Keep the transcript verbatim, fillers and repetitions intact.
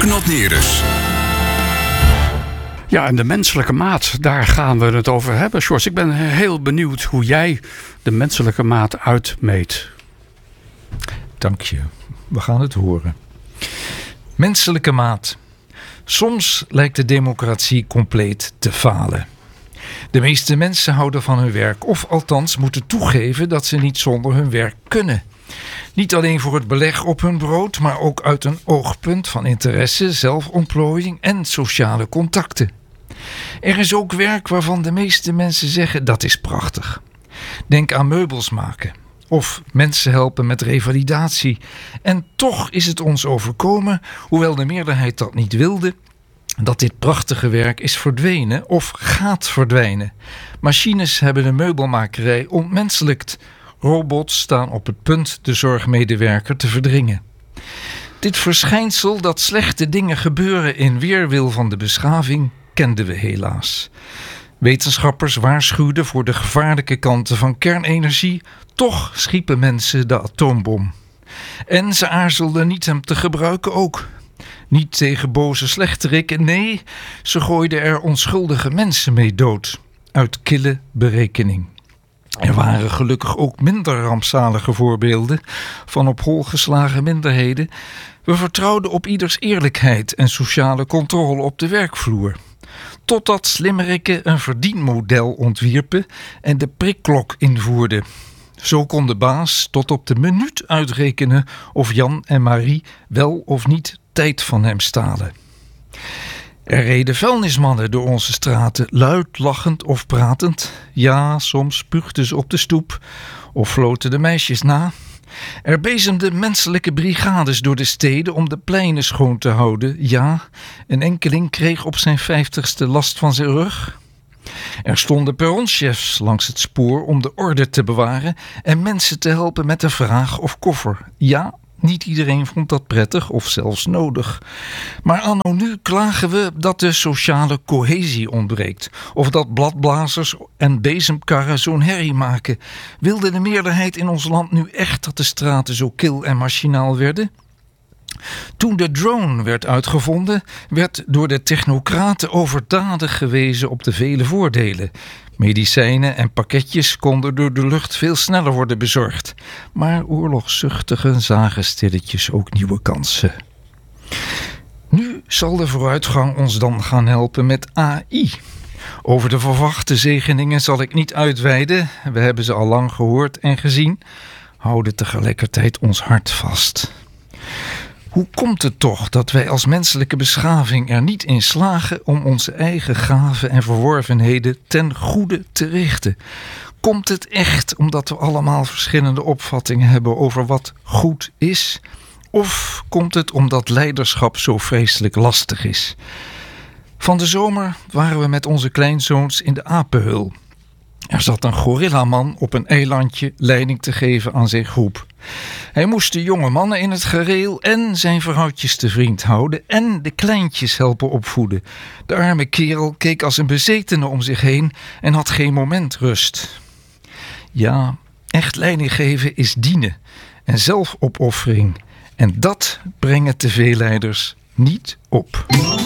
Knot Neris. Ja, en de menselijke maat, daar gaan we het over hebben. Sjors, ik ben heel benieuwd hoe jij de menselijke maat uitmeet. Dank je. We gaan het horen. Menselijke maat. Soms lijkt de democratie compleet te falen. De meeste mensen houden van hun werk, of althans moeten toegeven dat ze niet zonder hun werk kunnen. Niet alleen voor het beleg op hun brood, maar ook uit een oogpunt van interesse, zelfontplooiing en sociale contacten. Er is ook werk waarvan de meeste mensen zeggen dat is prachtig. Denk aan meubels maken of mensen helpen met revalidatie. En toch is het ons overkomen, hoewel de meerderheid dat niet wilde, dat dit prachtige werk is verdwenen of gaat verdwijnen. Machines hebben de meubelmakerij ontmenselijkt. Robots staan op het punt de zorgmedewerker te verdringen. Dit verschijnsel dat slechte dingen gebeuren in weerwil van de beschaving kenden we helaas. Wetenschappers waarschuwden voor de gevaarlijke kanten van kernenergie, toch schiepen mensen de atoombom. En ze aarzelden niet hem te gebruiken ook. Niet tegen boze slechterikken, nee, ze gooiden er onschuldige mensen mee dood. Uit kille berekening. Er waren gelukkig ook minder rampzalige voorbeelden van op hol geslagen minderheden. We vertrouwden op ieders eerlijkheid en sociale controle op de werkvloer. Totdat slimmerikken een verdienmodel ontwierpen en de prikklok invoerden. Zo kon de baas tot op de minuut uitrekenen of Jan en Marie wel of niet tijd van hem stalen. Er reden vuilnismannen door onze straten, luid lachend of pratend. Ja, soms spuugden ze op de stoep of floten de meisjes na. Er bezemden menselijke brigades door de steden om de pleinen schoon te houden. Ja, een enkeling kreeg op zijn vijftigste last van zijn rug. Er stonden perronchefs langs het spoor om de orde te bewaren en mensen te helpen met de vraag of koffer. Ja, niet iedereen vond dat prettig of zelfs nodig. Maar anno nu klagen we dat de sociale cohesie ontbreekt. Of dat bladblazers en bezemkarren zo'n herrie maken. Wilde de meerderheid in ons land nu echt dat de straten zo kil en machinaal werden? Toen de drone werd uitgevonden, werd door de technocraten overdadig gewezen op de vele voordelen. Medicijnen en pakketjes konden door de lucht veel sneller worden bezorgd. Maar oorlogszuchtigen zagen stilletjes ook nieuwe kansen. Nu zal de vooruitgang ons dan gaan helpen met A I. Over de verwachte zegeningen zal ik niet uitweiden. We hebben ze al lang gehoord en gezien. Houden tegelijkertijd ons hart vast. Hoe komt het toch dat wij als menselijke beschaving er niet in slagen om onze eigen gaven en verworvenheden ten goede te richten? Komt het echt omdat we allemaal verschillende opvattingen hebben over wat goed is? Of komt het omdat leiderschap zo vreselijk lastig is? Van de zomer waren we met onze kleinzoons in de apenhul. Er zat een gorillaman op een eilandje leiding te geven aan zijn groep. Hij moest de jonge mannen in het gereel en zijn vrouwtjes te vriend houden en de kleintjes helpen opvoeden. De arme kerel keek als een bezetene om zich heen en had geen moment rust. Ja, echt leiding geven is dienen en zelfopoffering. En dat brengen te veel leiders niet op.